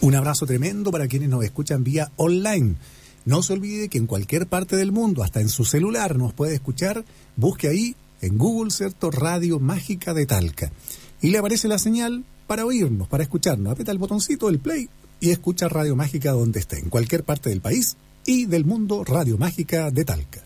Un abrazo tremendo para quienes nos escuchan vía online. No se olvide que en cualquier parte del mundo, hasta en su celular, nos puede escuchar. Busque ahí en Google, ¿cierto? Radio Mágica de Talca. Y le aparece la señal para oírnos, para escucharnos. Aprieta el botoncito del play y escucha Radio Mágica donde esté, en cualquier parte del país y del mundo. Radio Mágica de Talca.